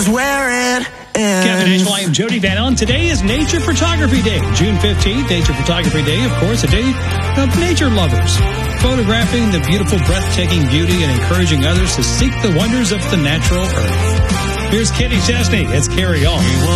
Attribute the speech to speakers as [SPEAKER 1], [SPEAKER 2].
[SPEAKER 1] Where it
[SPEAKER 2] Captain Angel, I am Jody Van Allen. Today is Nature Photography Day, June 15th. Nature Photography Day, of course, a day of nature lovers, photographing the beautiful, breathtaking beauty and encouraging others to seek the wonders of the natural earth. Here's Kenny Chesney. Let's carry on.